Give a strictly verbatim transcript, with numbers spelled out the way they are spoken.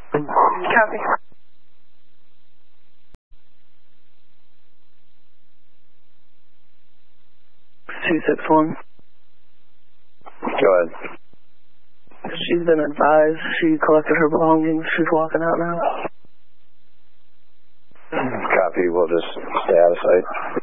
Copy. two six one. Go ahead. She's been advised. She collected her belongings. She's walking out now. Copy. We'll just stay out of sight.